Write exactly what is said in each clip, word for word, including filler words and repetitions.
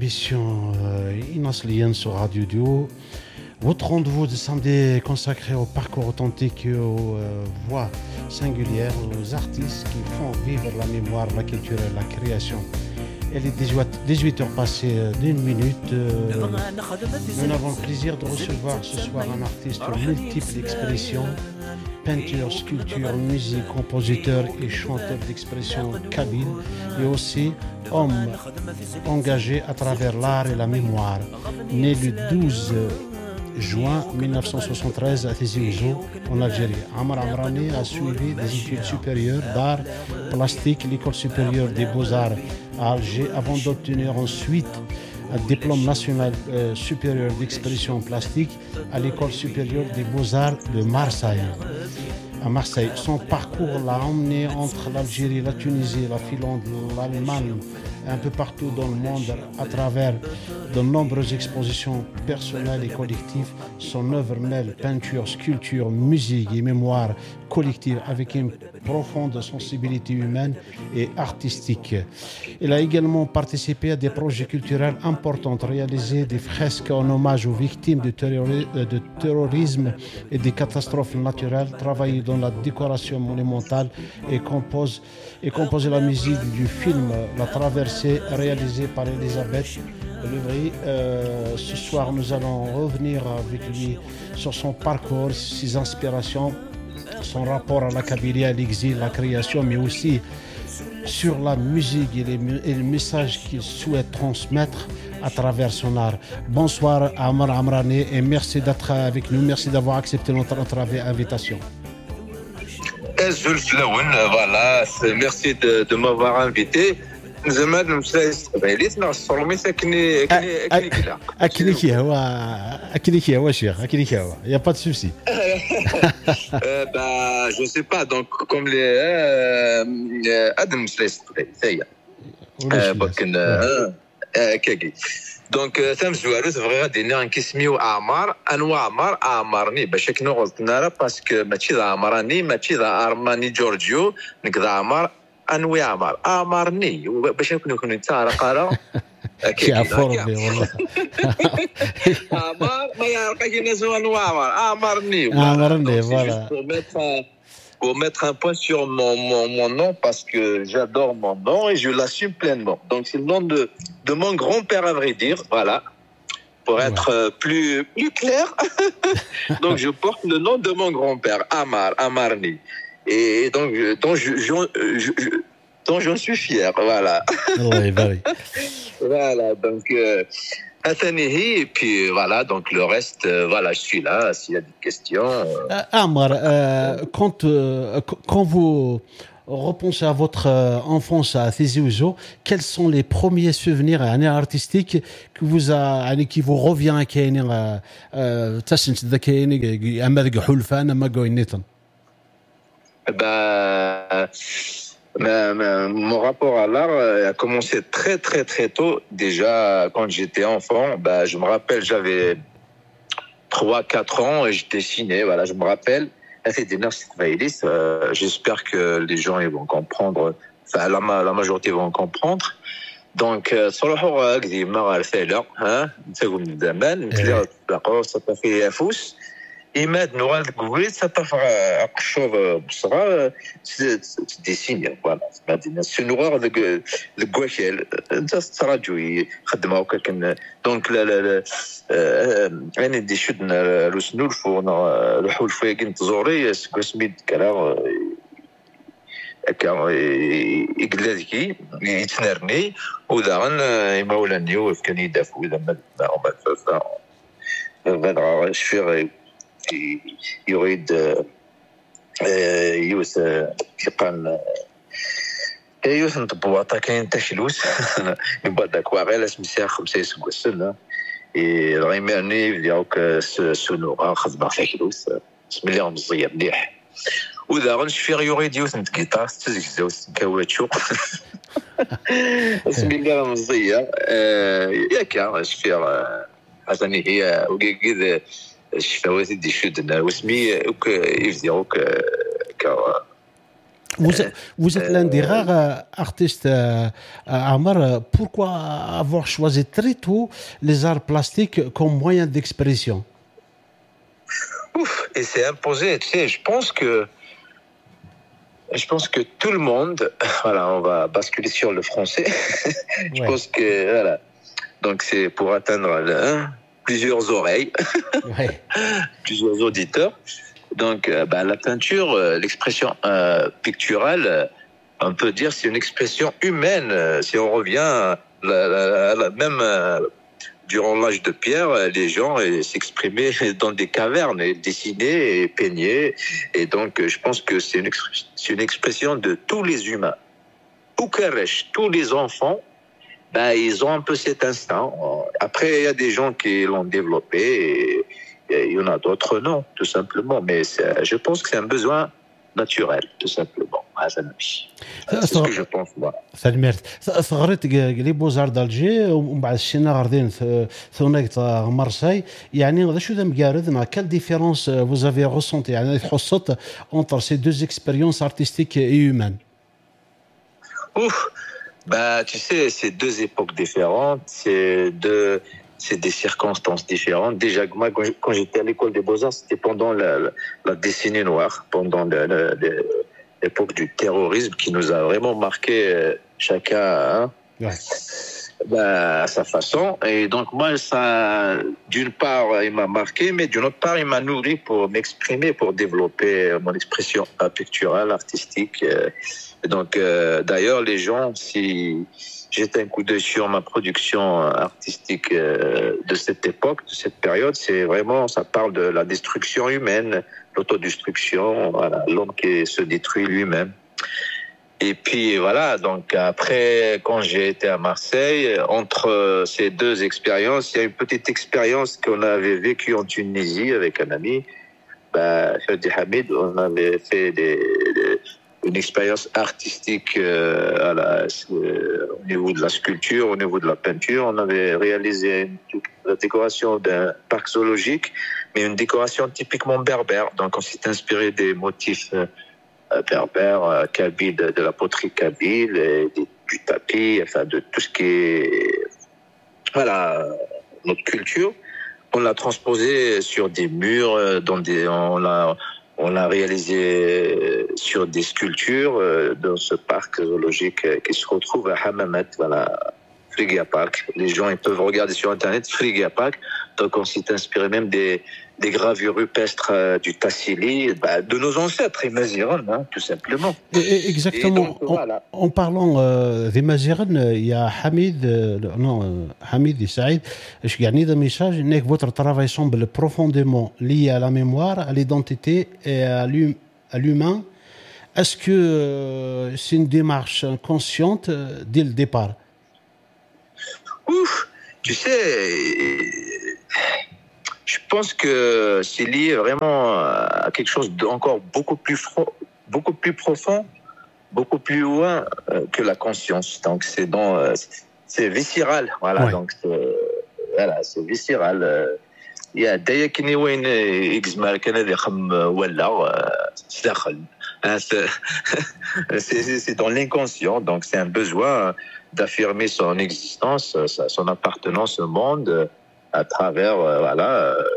émission euh, Inaslienne sur Radio Duo. Votre rendez-vous de samedi consacré au parcours authentique et aux euh, voix singulières, aux artistes qui font vivre la mémoire, la culture et la création. Elle est dix-huit heures passées d'une minute. Euh, nous avons le plaisir de recevoir ce soir un artiste aux multiples expressions, peinture, sculpture, musique, compositeur et chanteur d'expression kabyle, et aussi homme engagé à travers l'art et la mémoire. Né le douze juin mille neuf cent soixante-treize à Tizi Ouzou, en Algérie. Amar Amrani a suivi des études supérieures d'art plastique, l'école supérieure des beaux-arts à Alger, avant d'obtenir ensuite un diplôme national euh, supérieur d'expression plastique à l'école supérieure des beaux-arts de Marseille. À Marseille, son parcours l'a emmené entre l'Algérie, la Tunisie, la Finlande, l'Allemagne, un peu partout dans le monde, à travers de nombreuses expositions personnelles et collectives. Son œuvre mêle peinture, sculpture, musique et mémoire collective avec une profonde sensibilité humaine et artistique. Il a également participé à des projets culturels importants, réalisé des fresques en hommage aux victimes de, terrori- de terrorisme et des catastrophes naturelles, travaillé dans la décoration monumentale et compose, et composé la musique du film La Traversée, réalisé par Elisabeth Levry. Euh, ce soir, nous allons revenir avec lui sur son parcours, ses inspirations, son rapport à la Kabylie, à l'exil, la création, mais aussi sur la musique et, les, et le message qu'il souhaite transmettre à travers son art. Bonsoir Amar Amrani et merci d'être avec nous, merci d'avoir accepté notre, notre invitation. Voilà, merci de, de m'avoir invité. زمان المسلسل بيليت نصرمي ساكني اكني كلا اكني كي هو اكني كي هو شيخ اكني كي هو يا با دو سوسي bah je sais pas donc comme les ادم المسلسل هي بكن كاكي دونك ثم زوالو فغي غادي نان كيسميو اعمار انواع اعمار اعمرني باش كنو غلطنا راه باسكو ماشي ذا عمراني ماشي ذا ارماني جورجيو نكذا عمر انوي عمر امرني باش نكونوا كنا تاع قرا كي عفورني والله امر ما يعرفش الناس انواع عمر امرني امرني فوالا pour mettre un point sur mon, mon, mon nom parce que j'adore mon nom et je l'assume pleinement. Donc c'est le nom de, de mon grand-père à vrai dire, voilà, pour être ouais. plus, plus clair. Donc je porte le nom de mon grand-père, Amar, Amarni. Et donc, dont je, je, je, je, dont je suis fier, voilà. Oui, oui. Voilà, donc, euh, Athanihi, et puis voilà, donc le reste, euh, voilà, je suis là, s'il y a des questions. Euh, Amar, euh, quand, euh, quand vous repensez à votre euh, enfance à Tizi Ouzou, quels sont les premiers souvenirs euh, artistiques que vous a, qui vous revient à Kayni, Tassint da Kayni, Amadg Hulfan, Amagoinitan? Bah, ma, ma, mon rapport à l'art a commencé très très très tôt. Déjà, quand j'étais enfant, bah, je me rappelle, j'avais trois quatre ans et je dessinais. Voilà, je me rappelle. Euh, j'espère que les gens ils vont comprendre. Enfin, la, la majorité vont comprendre. Donc, صراحة قديمة غالفة ها نتقول من زمان نتلاقوا تلاقوا صافي فوس. إيماد نوال قوي سطف أقشور بصغار تديسيني فوالا مدينة سنوار القواشيل أنت تراجو يخدموا كان دونك لا لا لا أنا دي شدنا لسنول فونا الحول فايقين تزوري سميد كلام كان يقلدكي يتنرني وداغن يمولاني وكان يدافع إذا ما ما ما شفير يريد يوس كيقال يوس نطبواطا كاين تا فلوس يبغى داك واغير سميتها خمسة سكوسن غيمرني ديالك سونورا خدمه في فلوس بسم الله مزيان مليح وذا غنشفير يريد يوس نتكيطار تزكزاو كاواتشو بسم الله مزيان ياك شفير عشان هي وكيكيد الشفاوات دي شدنا وسمي يفديوك ك Vous, vous êtes l'un des rares euh, artistes euh, à Amar. Pourquoi avoir choisi très tôt les arts plastiques comme moyen d'expression? Ouf, et c'est imposé. Tu sais, je pense que je pense que tout le monde, voilà, on va basculer sur le français. je ouais. pense que voilà. Donc c'est pour atteindre le, plusieurs oreilles, ouais. plusieurs auditeurs. Donc euh, bah, la peinture, euh, l'expression euh, picturale, euh, on peut dire c'est une expression humaine. Euh, si on revient à la, la, la, même euh, durant l'âge de pierre, les gens euh, s'exprimaient dans des cavernes, et dessinaient et peignaient. Et donc euh, je pense que c'est une, c'est une expression de tous les humains. Bukarech, tous les enfants, ben, ils ont un peu cet instinct. Après, il y a des gens qui l'ont développé et, et il y en a d'autres non, tout simplement. Mais je pense que c'est un besoin naturel, tout simplement. C'est ce que je pense, moi. ثغرت لي بوزار دالجي ومن بعد الشينا غاردين ثونيك مارساي يعني هذا شو ذا مقارضنا quelle différence vous avez ressenti يعني حصت entre ces deux expériences artistiques et humaines? Ouf. Bah, tu sais, c'est deux époques différentes, c'est deux, c'est des circonstances différentes. Déjà, moi, quand, quand j'étais à l'école des Beaux-Arts, c'était pendant la, la, la décennie noire, pendant le, le, le, l'époque du terrorisme qui nous a vraiment marqué euh, chacun hein, ouais. bah, à sa façon. Et donc, moi, ça, d'une part, il m'a marqué, mais d'une autre part, il m'a nourri pour m'exprimer, pour développer mon expression picturale, artistique. Euh, Donc, euh, d'ailleurs, les gens, si jette un coup d'œil sur ma production artistique euh, de cette époque, de cette période, c'est vraiment, ça parle de la destruction humaine, l'autodestruction, voilà, l'homme qui se détruit lui-même. Et puis voilà, donc après, quand j'ai été à Marseille, entre ces deux expériences, il y a une petite expérience qu'on avait vécue en Tunisie avec un ami, bah, Fadi Hamid, on avait fait des, des une expérience artistique euh, à la, euh, au niveau de la sculpture, au niveau de la peinture. On avait réalisé une, la décoration d'un parc zoologique, mais une décoration typiquement berbère. Donc on s'est inspiré des motifs euh, berbères, euh, kabyles, de, de la poterie kabyle, et des, du tapis, enfin de tout ce qui est voilà, notre culture. On l'a transposé sur des murs, dans des, on l'a On l'a réalisé sur des sculptures dans ce parc zoologique qui se retrouve à Hammamet, voilà, Frigia Park. Les gens ils peuvent regarder sur Internet Frigia Park. Donc on s'est inspiré même des, des gravures rupestres du Tassili, bah, de nos ancêtres, les Maziran, hein, tout simplement. Et, exactement. Donc, en, voilà. En parlant euh, des Maziran, il y a Hamid, euh, non, Hamid et Saïd, je gagne des messages, que votre travail semble profondément lié à la mémoire, à l'identité et à l'humain. Est-ce que euh, c'est une démarche consciente euh, dès le départ? Ouf, tu sais, je pense que c'est lié vraiment à quelque chose d'encore beaucoup plus, fro- beaucoup plus profond, beaucoup plus loin euh, que la conscience. Donc c'est dans, euh, c'est viscéral, voilà. Ouais. Donc c'est, voilà, c'est viscéral. Il y a d'ailleurs qui n'est pas une exmal qui n'est pas voilà, c'est dans l'inconscient. Donc c'est un besoin d'affirmer son existence, son appartenance au monde à travers euh, voilà,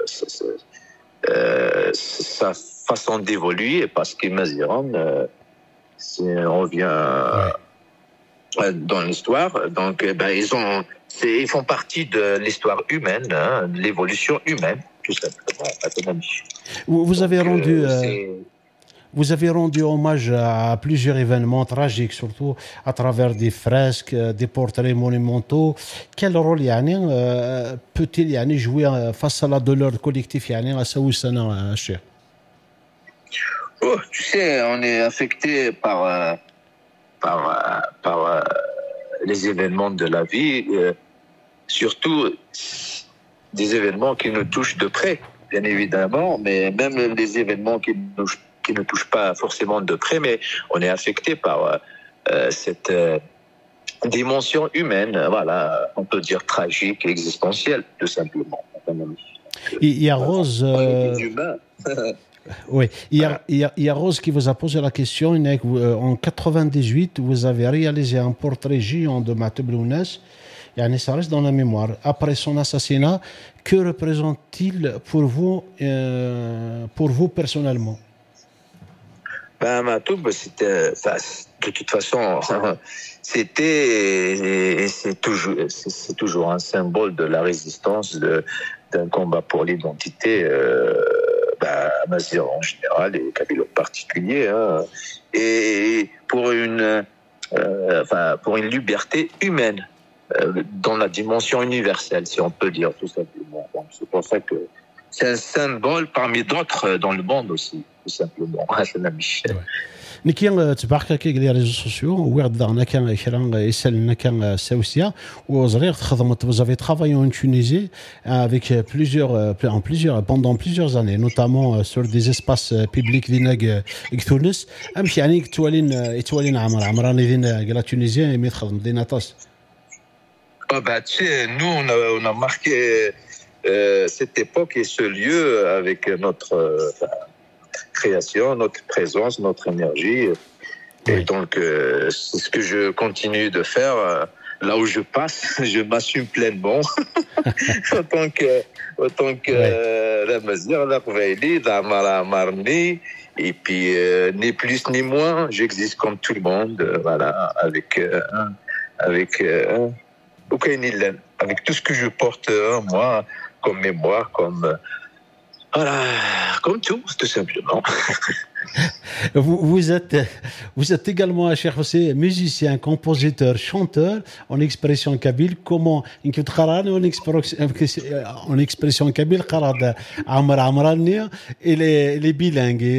euh, sa façon d'évoluer, parce qu'Imaziran, euh, on vient ouais. dans l'histoire, donc ben, ils, ont, c'est, ils font partie de l'histoire humaine, hein, de l'évolution humaine, tout simplement. Vous, vous avez donc, rendu... Euh, euh, Vous avez rendu hommage à plusieurs événements tragiques, surtout à travers des fresques, des portraits monumentaux. Quel rôle yani, euh, peut-il yani, jouer face à la douleur collective yani, à Saoussana, Cheikh? Oh, tu sais, on est affecté par, euh, par, euh, par euh, les événements de la vie, euh, surtout des événements qui nous touchent de près, bien évidemment, mais même les événements qui nous qui ne touche pas forcément de près, mais on est affecté par euh, cette euh, dimension humaine, voilà, on peut dire tragique, existentielle, tout simplement. Il y a Rose. Euh... Oui, il y, a, il, y a, il y a Rose qui vous a posé la question. En quatre-vingt-dix-huit, vous avez réalisé un portrait géant de Mateblounes. Et ça reste dans la mémoire. Après son assassinat, que représente-t-il pour vous, euh, pour vous personnellement? Ben, Matoub, c'était, de toute façon, c'était et c'est toujours, c'est toujours un symbole de la résistance, de, d'un combat pour l'identité, euh, ben, Amazigh en général et Kabyle en particulier, hein, et pour une, euh, enfin, pour une liberté humaine, euh, dans la dimension universelle, si on peut dire tout simplement. Donc, c'est pour ça que c'est un symbole parmi d'autres dans le monde aussi, tout simplement. C'est la Michel. نكي تبارك كي لي ريزو سوسيو ويرد دارنا كان كرا يسالنا كان ساوسيا وصغير خدمت vous avez travaillé en Tunisie avec plusieurs en plusieurs pendant plusieurs années notamment sur des espaces publics دينا كتونس امشي يعني توالين توالين عمر عمراني دينا قال تونيزيان يمي تخدم دينا طاس. Ah bah tu sais, nous on a, on a marqué euh, cette époque et ce lieu avec notre euh, création, notre présence, notre énergie. Et oui. donc, euh, c'est ce que je continue de faire. Là où je passe, je m'assume pleinement. en tant que, en tant que ouais. la Mazir, la Kouvaïli, la Mara Marni. Et puis, euh, ni plus ni moins, j'existe comme tout le monde. Euh, voilà, avec, euh, avec, euh, avec tout ce que je porte en moi, comme mémoire, comme. Euh, Voilà, comme tout, tout simplement. vous, vous, êtes, vous êtes également, cher José, musicien, compositeur, chanteur en expression kabyle. Comment en expression kabyle, Amar Amrani, et les, les bilingues.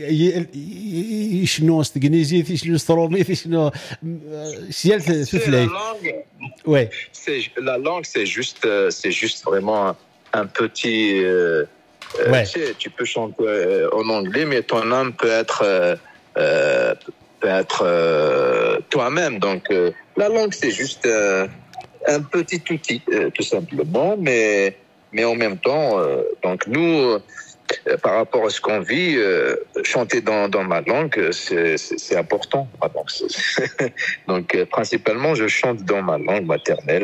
Ouais. La langue, c'est juste, c'est juste vraiment un petit. Euh, Euh, ouais. tu, sais, tu peux chanter euh, en anglais, mais ton âme peut être, euh, euh, peut être euh, toi-même. Donc, euh, la langue, c'est juste euh, un petit outil, euh, tout simplement. Mais, mais en même temps, euh, donc nous, euh, par rapport à ce qu'on vit, euh, chanter dans, dans ma langue, c'est, c'est, c'est important. Ah, donc, c'est, donc euh, principalement, je chante dans ma langue maternelle.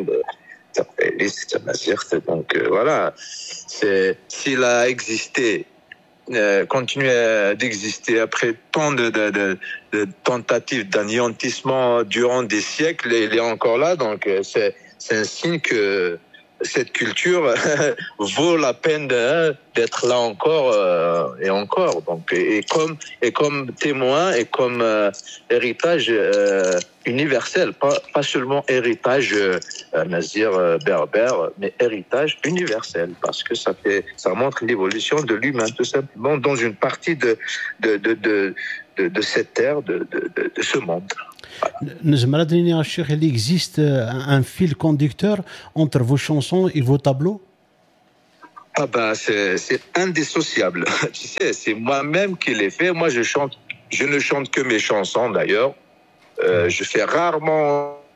Donc euh, voilà, c'est, s'il a existé, euh, continue d'exister après tant de, de, de, de tentatives d'anéantissement durant des siècles, il est encore là. Donc euh, c'est, c'est un signe que cette culture vaut la peine de, d'être là encore euh, et encore. Donc et, et comme et comme témoin et comme euh, héritage euh, universel, pas pas seulement héritage euh, nazir euh, berbère, mais héritage universel parce que ça fait ça montre l'évolution de l'humain tout simplement dans une partie de de de de de, de cette terre, de de de, de ce monde. Il existe un fil conducteur entre vos chansons et vos tableaux? Ah bah c'est, c'est indissociable. Tu sais, c'est moi-même qui l'ai fait. Moi, je chante, je ne chante que mes chansons d'ailleurs. Euh, je fais rarement.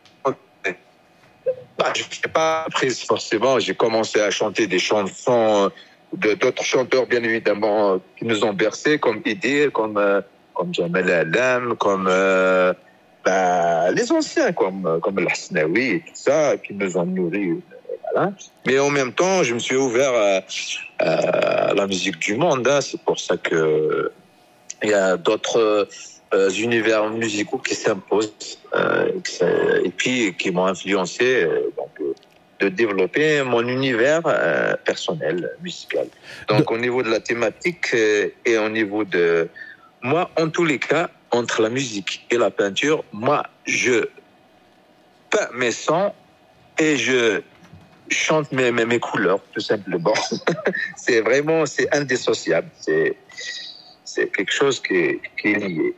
Bah, je fais pas après forcément. J'ai commencé à chanter des chansons de d'autres chanteurs, bien évidemment, qui nous ont bercés, comme Idir, comme euh, comme Jamel Alam, comme euh, bah, les anciens, comme comme Al-Hasnaoui et tout ça, qui nous ont nourris. Voilà. Mais en même temps, je me suis ouvert à, à la musique du monde. Hein. C'est pour ça que il y a d'autres euh, univers musicaux qui s'imposent euh, et puis qui m'ont influencé euh, donc, de développer mon univers euh, personnel, musical. Donc de... au niveau de la thématique euh, et au niveau de... Moi, en tous les cas, entre la musique et la peinture, moi, je peins mes sons et je chante mes, mes, mes couleurs, tout simplement. c'est vraiment, c'est indissociable. C'est, c'est quelque chose qui est, qui est lié.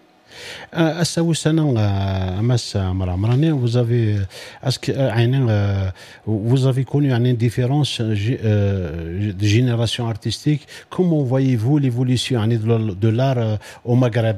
Vous avez, vous avez connu une différence de génération artistique. Comment voyez-vous l'évolution de l'art au Maghreb,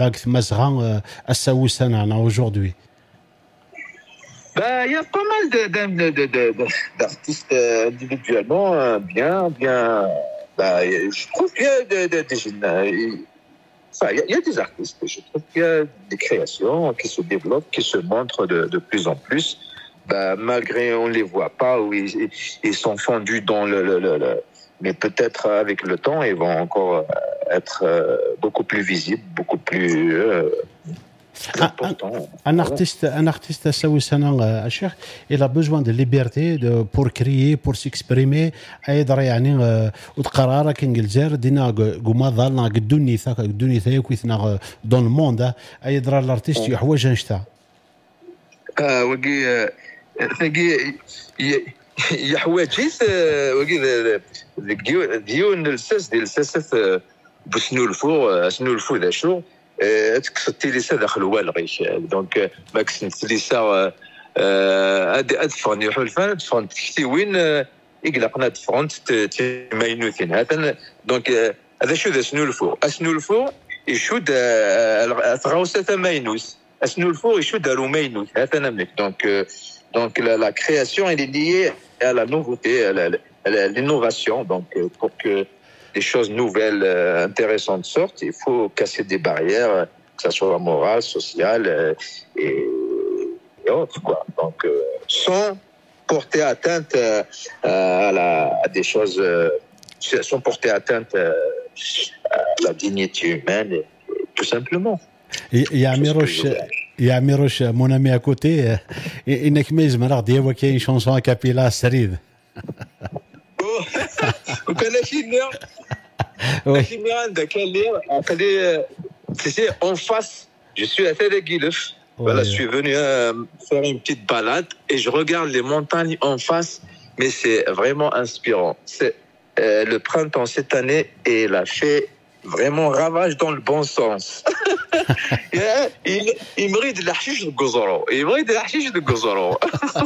aujourd'hui? Ben, il y a pas mal de, de, de, de, de, d'artistes individuellement bien, bien, bah, je trouve qu'il y a des, des, des jeunes. Enfin, il y, a, il y a des artistes. Je trouve qu'il y a des créations qui se développent, qui se montrent de, de plus en plus. Bah, malgré on les voit pas, ou ils, ils sont fondus dans le, le, le, le. Mais peut-être avec le temps, ils vont encore être beaucoup plus visibles, beaucoup plus. Euh, Un, un, un artiste, un artiste, il a besoin de liberté de, pour créer, pour s'exprimer. أيضا يعني وتقرأ كان الجزائر دينا قماضة لنا قدوني ثاك قدوني ثاك كويثنا دون الموند أيضا الارتيست يحوج نشتا. آه وقي ثقي يحوجيس وقي ديو ديو الساس ديال الساس بسنو الفو سنو الفو ذا شو تكسرتي لي داخل والغيش دونك ما كسنت لي سا هاد ادفرني حلفان ادفرنت كتي وين يقلقنا ادفرنت تماينوثين هذا دونك هذا شو ذا سنو الفو اسنو الفو يشود تغاوسه تماينوس اسنو الفو يشود رومينوس هذا نملك دونك دونك لا création elle est liée à la nouveauté à l'innovation donc pour que des choses nouvelles, euh, intéressantes sortent, il faut casser des barrières, que ce soit morales, sociales euh, et, et autres, quoi. Donc, euh, sans porter atteinte euh, à, la, à des choses, euh, sans porter atteinte euh, à la dignité humaine, et, et, tout simplement. Il y a Mirosh, il y a Mirosh, mon ami à côté, il n'a que mes malades, il y a une chanson à capella, Sarid. Vous connaissez Mirand? Oui. Tu sais, en face, je suis à Téléguilef. Voilà, je suis venu euh, faire une petite balade et je regarde les montagnes en face, mais c'est vraiment inspirant. C'est euh, le printemps cette année et il a fait vraiment ravage dans le bon sens. il, il mérite de l'hachiche de Gozoro. Il mérite de l'hachiche de Gozoro.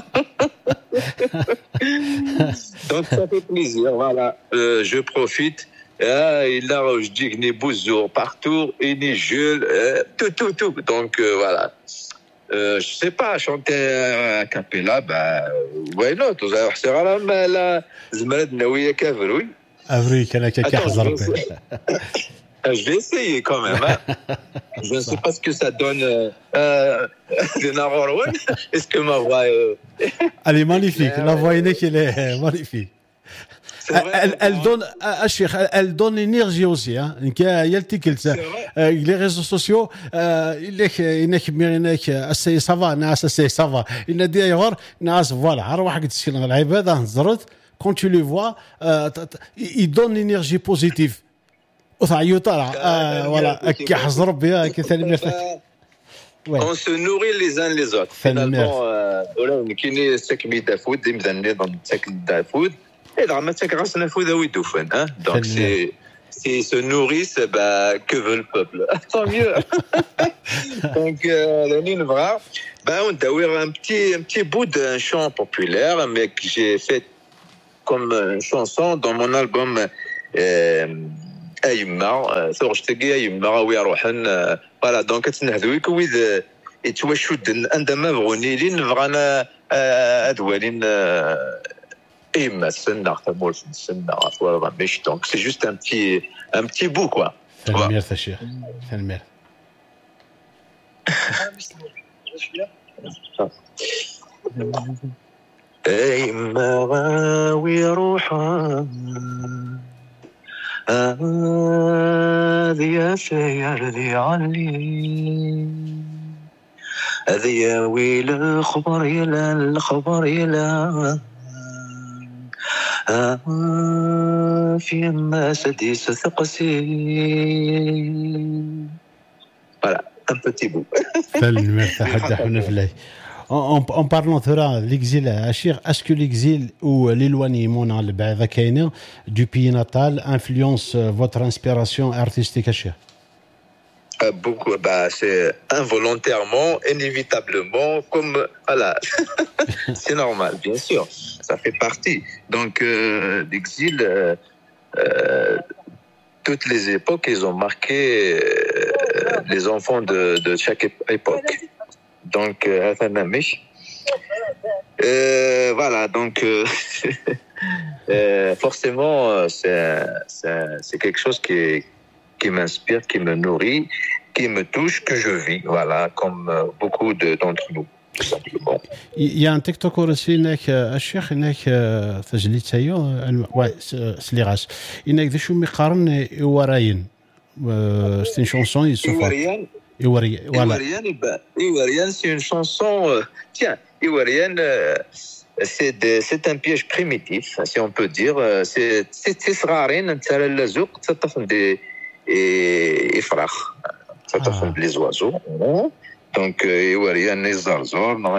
Donc ça fait plaisir, voilà. Euh, je profite. Ah, il a je dis ni Bouzour partout, et ni Jules, euh, tout, tout, tout. Donc euh, voilà. Euh, je sais pas, chanter a cappella, bah, why not? Vous avez reçu à la mala, Zmalad Naouya Kavroui. Avroui, Kanaka Kahzar. Je vais essayer quand même. Hein. Je ne sais pas ce que ça donne euh, de Narouane. Est-ce que ma voix. Euh... Elle est magnifique. La voix elle est magnifique. Vrai, elle, elle donne, elle, elle donne l'énergie aussi. Hein. Il y a le ticket. Les réseaux sociaux, il y a il y a assez ça va, ناس assez ça va. Il y a des ailleurs, ناس voilà. Alors واحد تشكل العبادة نزرت. Quand tu le vois, euh, il donne l'énergie positive. Euh, voilà, Ouais. On se nourrit les uns les autres. Finalement, voilà, on est secmi d'afoud, dimzanné dans secmi d'afoud, et dans ma secmi d'afoud à Ouidoufan. Donc c'est, s'ils se nourrissent, bah que veut le peuple? Tant mieux. Donc la ligne vraie, bah on doit un petit un petit bout d'un chant populaire, mais que j'ai fait comme chanson dans mon album. Euh, أيما ثورش تجي أيما راوي روحن voilà donc تنهدوي كويد يتوشد عندما بغوني لين بغانا أدوالين أيما سنة تمول سنة voilà مش donc c'est juste un petit un petit bout quoi. تنمير تشيخ تنمير. أيما راوي روحن هذه يا سير ذي علي هذه يا ويل الخبر يلا الخبر يلا في ما سديس ثقسي voilà un petit bout. En, en parlant de l'exil à Achir, est-ce que l'exil ou l'éloignement du pays natal influence votre inspiration artistique Achir? euh, Beaucoup, bah, c'est involontairement, inévitablement, comme voilà, c'est normal, bien sûr, ça fait partie. Donc euh, l'exil, euh, euh, toutes les époques, ils ont marqué euh, les enfants de, de chaque époque. Donc, euh, euh, voilà, donc, euh, euh, forcément, c'est, c'est, c'est quelque chose qui, qui m'inspire, qui me nourrit, qui me touche, que je vis, voilà, comme beaucoup de, d'entre nous. Il y a un TikTok aussi, هناك الشيخ هناك تسجيل تاعو واي سليغاس هناك ذا شو مقارن إيواريان c'est une chanson il se fait Iwarian Iwarian Iwarian c'est une chanson euh, tiens Iwarian euh, c'est de, c'est un piège primitif si on peut dire c'est c'est صغارين تاع اللزوق تطفن دي إفراخ تطفن les oiseaux donc Iwarian les zarzor non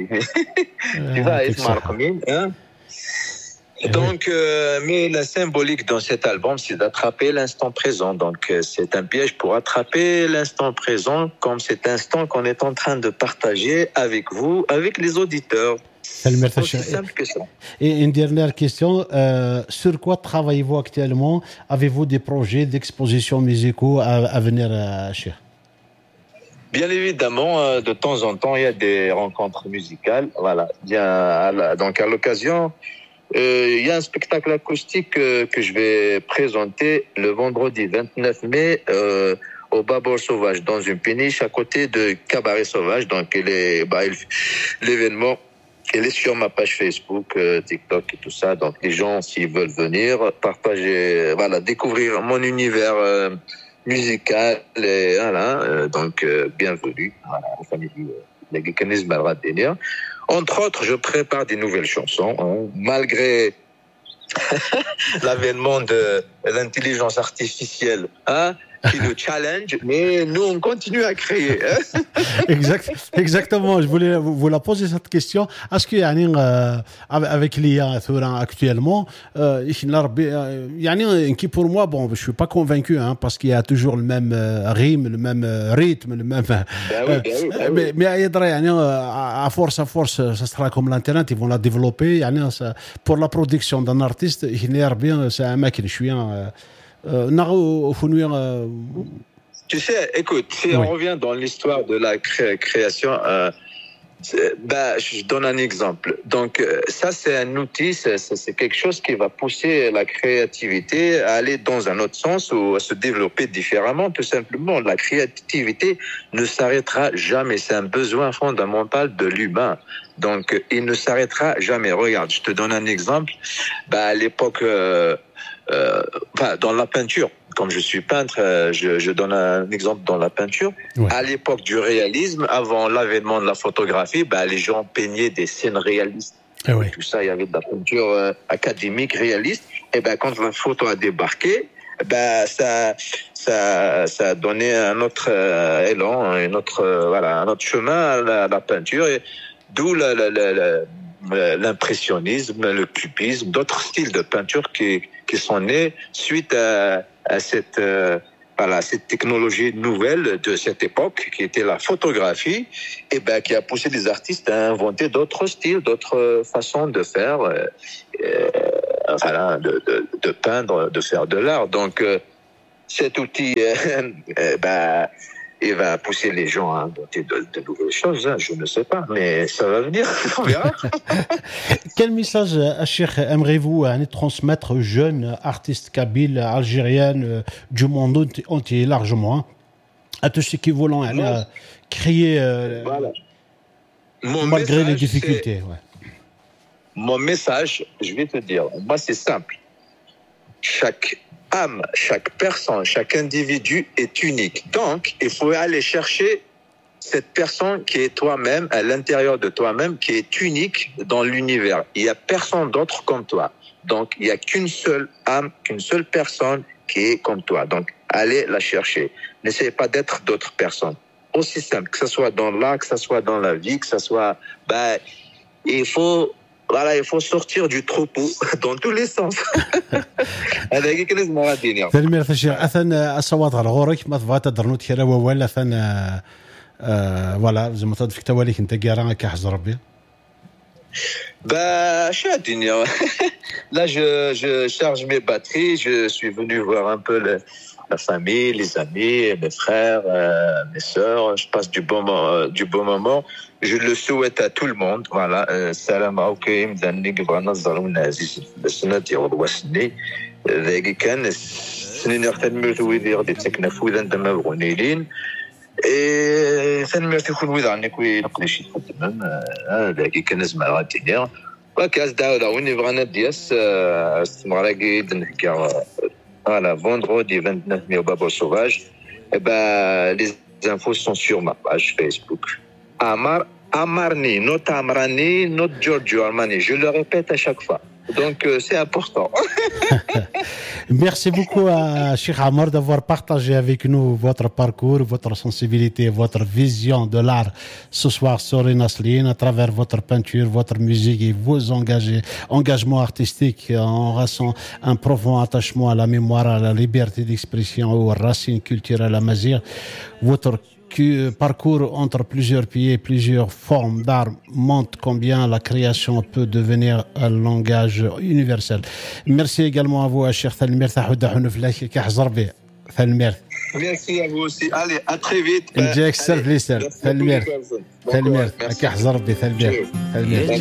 tu vas être marqué hein. Donc, euh, mais la symbolique dans cet album, c'est d'attraper l'instant présent. Donc, euh, c'est un piège pour attraper l'instant présent, comme cet instant qu'on est en train de partager avec vous, avec les auditeurs. C'est aussi simple que ça. Et une dernière question, euh, sur quoi travaillez-vous actuellement? Avez-vous des projets d'exposition musicaux à, à venir à Cher? Bien évidemment, euh, de temps en temps, il y a des rencontres musicales. Voilà. Bien, à la, donc, à l'occasion, il euh, y a un spectacle acoustique euh, que je vais présenter le vendredi vingt-neuf mai euh, au Babor Sauvage, dans une péniche à côté de Cabaret Sauvage. Donc, il est, bah, il, l'événement, il est sur ma page Facebook, euh, TikTok et tout ça. Donc, les gens, s'ils veulent venir, partager, voilà, découvrir mon univers euh, musical. Et, voilà, euh, donc, euh, bienvenue à la famille de Gekenis Balrat Denir. Entre autres, je prépare des nouvelles chansons, hein, malgré l'avènement de l'intelligence artificielle, hein, qui nous challenge, mais nous, on continue à créer. Hein. Exact, exactement, je voulais vous la poser cette question. Est-ce que, yani, euh, avec l'I A actuellement, euh, yani, qui pour moi, bon, je suis pas convaincu, hein, parce qu'il y a toujours le même euh, rime, le même euh, rythme, le même... Ben oui, ben oui, ben oui. Mais, mais yani, à force, à force, ça sera comme l'Internet, ils vont la développer. Yani, ça, pour la production d'un artiste, il est bien, c'est un mec, je suis un... Euh, tu sais, écoute, si oui. on revient dans l'histoire de la cré- création, euh, bah, je donne un exemple. Donc, euh, ça, c'est un outil, c'est, c'est quelque chose qui va pousser la créativité à aller dans un autre sens ou à se développer différemment, tout simplement. La créativité ne s'arrêtera jamais. C'est un besoin fondamental de l'humain. Donc, il ne s'arrêtera jamais. Regarde, je te donne un exemple. Bah, à l'époque... Euh, Euh, enfin, dans la peinture, comme je suis peintre, euh, je, je donne un exemple dans la peinture. Ouais. À l'époque du réalisme, avant l'avènement de la photographie, bah, les gens peignaient des scènes réalistes. Ah ouais. Tout ça, il y avait de la peinture euh, académique, réaliste. Et ben, quand la photo a débarqué, ben, ça, ça, ça a donné un autre euh, élan, un autre, euh, voilà, un autre chemin à la, à la peinture. Et d'où la, la, la, la, l'impressionnisme, le cubisme, d'autres styles de peinture qui qui sont nés suite à, à cette euh, voilà cette technologie nouvelle de cette époque qui était la photographie et ben qui a poussé les artistes à inventer d'autres styles, d'autres façons de faire euh, euh, voilà de, de de peindre, de faire de l'art. Donc euh, cet outil euh, euh, ben il va pousser les gens à inventer de, de nouvelles choses. Hein. Je ne sais pas, mais ça va venir. On verra. Quel message, Cheikh, aimeriez-vous hein, transmettre aux jeunes artistes kabyles, algériennes, du monde entier largement, hein, à tous ceux qui veulent hein, créer euh, voilà. malgré les difficultés. Ouais. Mon message, je vais te dire, moi c'est simple. Chaque âme, chaque personne, chaque individu est unique. Donc, il faut aller chercher cette personne qui est toi-même, à l'intérieur de toi-même, qui est unique dans l'univers. Il n'y a personne d'autre comme toi. Donc, il n'y a qu'une seule âme, qu'une seule personne qui est comme toi. Donc, allez la chercher. N'essayez pas d'être d'autres personnes. Aussi simple, que ce soit dans l'art, que ce soit dans la vie, que ce soit... Ben, il faut... Voilà, il faut sortir du troupeau dans tous les sens. هذا كي لازم غادي تلميذ الشيخ اثن الصوات على غورك ما تبغى تدرنو تكرا ولا ثن فوالا زعما تضفك تواليك انت كيرا كحز ربي bah je suis à Dignan. Là je je charge mes batteries, je suis venu voir un peu le la famille, les amis, mes frères, euh, mes sœurs. Je passe du bon, euh, du bon moment. Je le souhaite à tout le monde. Voilà. Salam alaikum. Danik bana zalun aziz. Besnati wadwasni. ذاك كان سنين اختن ويدير دي تكنفوذا عندما بغنيلين ثاني في خذ عنك وينقل شي خدمه هذاك كان زعما غادي وكاز داودا وين بغانا دياس استمراكي نحكي على فوندردي vingt-neuf mai au Babo Sauvage et ben les infos sont sur ma page Facebook. Amar Amarni, not Amrani, not Giorgio Armani, je le répète à chaque fois. Donc euh, c'est important. Merci beaucoup à Cheikh Amar d'avoir partagé avec nous votre parcours, votre sensibilité, votre vision de l'art ce soir sur Nasrine à travers votre peinture, votre musique et vos engagés, engagements artistiques en rassant un profond attachement à la mémoire, à la liberté d'expression, aux racines culturelles amazighes. Votre parcours entre plusieurs pays, plusieurs formes d'art montre combien la création peut devenir un langage universel. Merci également à vous, Cheikh Thalmer Tahoudahounou Flaki Kahzarbi. Thalmer. Merci à vous aussi. Allez, à très vite. Jack Service. Thalmer. Thalmer. Kahzarbi. Thalmer. Thalmer.